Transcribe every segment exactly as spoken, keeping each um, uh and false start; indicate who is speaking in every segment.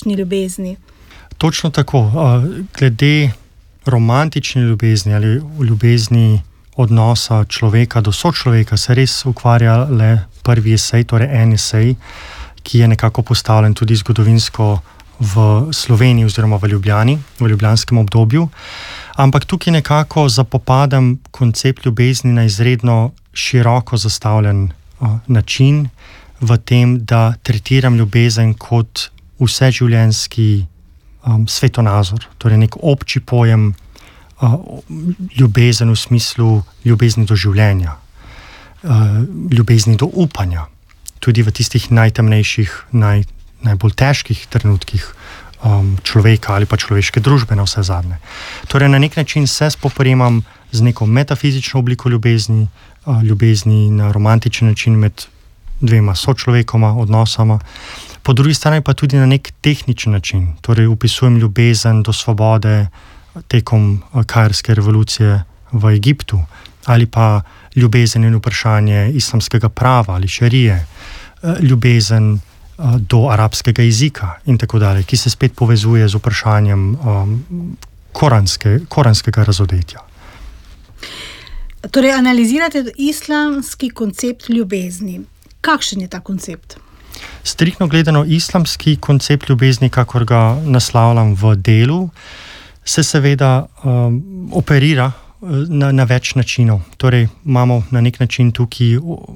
Speaker 1: romantični ljubezni.
Speaker 2: Točno tako. Glede romantične ljubezni ali ljubezni odnosa človeka do sočloveka se res ukvarja le prvi esej, torej en esej, ki je nekako postavljen tudi zgodovinsko v Sloveniji oziroma v Ljubljani, v ljubljanskem obdobju. Ampak tukaj nekako zapopadam koncept ljubezni na izredno široko zastavljen uh, način, v tem, da tretiram ljubezen kot vseživljenjski um, svetonazor, torej nek obči pojem uh, ljubezen v smislu ljubezni do življenja, uh, ljubezni do upanja, tudi v tistih najtemnejših, naj, najbolj težkih trenutkih um, človeka ali pa človeške družbe na vse zadnje. Torej na nek način se spopremam z neko metafizično obliko ljubezni, uh, ljubezni na romantičen način med dvema sočlovekoma, odnosama, po drugi strani pa tudi na nek tehničen način, torej upisujem ljubezen do svobode tekom kairske revolucije v Egiptu, ali pa ljubezen in vprašanje islamskega prava ali šarije, ljubezen do arabskega jezika in tako dalje, ki se spet povezuje z vprašanjem um, koranske, koranskega razodetja.
Speaker 1: Torej, analizirate islamski koncept ljubezni. Kakšen je ta koncept?
Speaker 2: Striktno gledano, islamski koncept ljubezni, kakor ga naslavljam v delu, se seveda um, operira na, na več načinov. Torej, imamo na nek način tukaj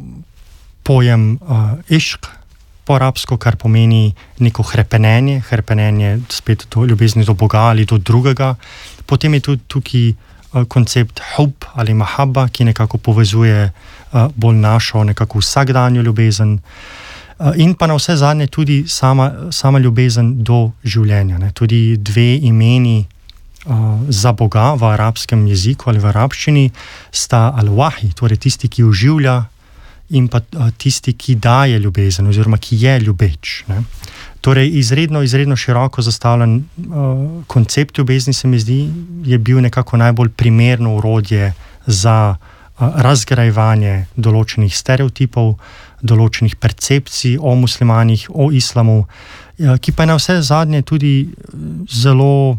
Speaker 2: pojem uh, išk po arabsko, kar pomeni neko hrepenenje, hrepenenje spet do ljubezni do Boga ali do drugega. Potem je tudi tukaj uh, koncept hub ali mahabba, ki nekako povezuje uh, bolj našo nekako vsakdanjo ljubezen. In pa na vse zadnje tudi sama, sama ljubezen do življenja. Ne. Tudi dve imeni uh, za Boga v arabskem jeziku ali v arabščini sta al-wahi, torej tisti, ki oživlja, in pa uh, tisti, ki daje ljubezen oziroma ki je ljubeč. Ne. Torej izredno, izredno široko zastavljen uh, koncept ljubezni, se mi zdi, je bil nekako najbolj primerno orodje za uh, razgrajevanje določenih stereotipov, določenih percepcij o muslimanih, o islamu, ki pa je na vse zadnje tudi zelo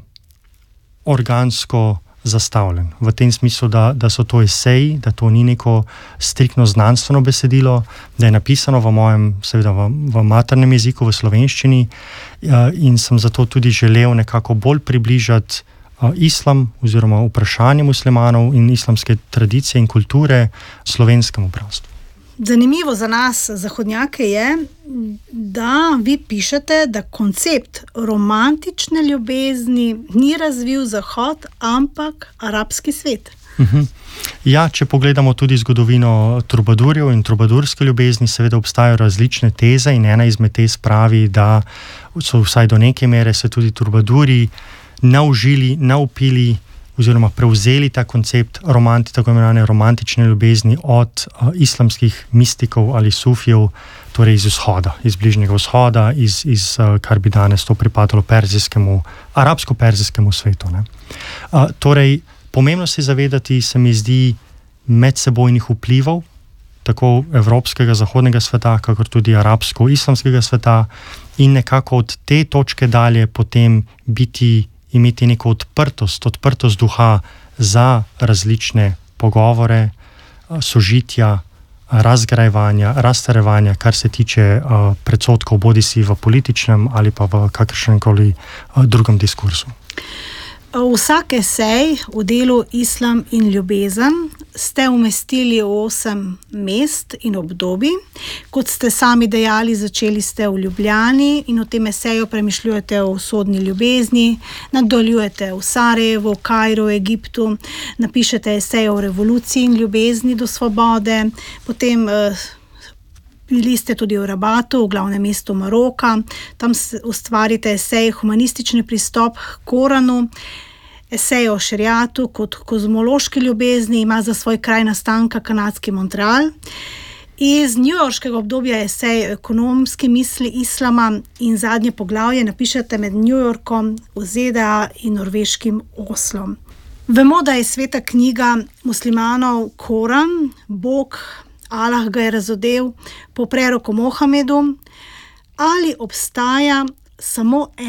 Speaker 2: organsko zastavljen. V tem smislu, da, da so to eseji, da to ni neko striktno znanstveno besedilo, da je napisano v mojem, seveda v, v maternem jeziku, v slovenščini, in sem zato tudi želel nekako bolj približati islam oziroma vprašanje muslimanov in islamske tradicije in kulture slovenskemu bralstvu.
Speaker 1: Zanimivo za nas, zahodnjake, je, da vi pišete, da koncept romantične ljubezni ni razvil Zahod, ampak arabski svet.
Speaker 2: Uh-huh. Ja, če pogledamo tudi zgodovino trubadurjev in trubadurske ljubezni, seveda obstajajo različne teze in ena izmed tez pravi, da so vsaj do neke mere se tudi trubadurji naužili, naupili oziroma prevzeli ta koncept romanti, tako imenovane romantične ljubezni od uh, islamskih mistikov ali sufijev, torej iz vzhoda, iz bližnjega vzhoda, iz, iz uh, kar bi danes to pripadalo perzijskemu, arabsko-perzijskemu svetu. Ne? Uh, torej, pomembno se zavedati, se mi zdi, medsebojnih vplivov, tako evropskega, zahodnega sveta, kakor tudi arabsko-islamskega sveta, in nekako od te točke dalje potem biti imeti neko odprtost, odprtost duha za različne pogovore, sožitja, razgrajevanja, razstarevanja, kar se tiče uh, predsotkov, bodisi v političnem ali pa v kakršnemkoli uh, drugem diskursu.
Speaker 1: Vsak esej v delu Islam in ljubezen ste umestili v osem mest in obdobij. Kot ste sami dejali, začeli ste v Ljubljani in v tem eseju premišljujete o usodni ljubezni, nadaljujete v Sarajevu, v Kairu, v Egiptu, napišete esej o revoluciji in ljubezni do svobode, potem eh, bili ste tudi v Rabatu, v glavnem mestu Maroka, tam ustvarite esej humanistični pristop k Koranu, esej o šeriatu kot kozmološki ljubezni, ima za svoj kraj nastanka kanadski Montreal. Iz newyorškega obdobja esej o ekonomski misli islama in zadnje poglavje napišete med New Yorkom v Z D A in norveškim Oslom. Vemo, da je sveta knjiga muslimanov Koran, Bog, Allah ga je razodel po preroku Mohamedu. Ali obstaja samo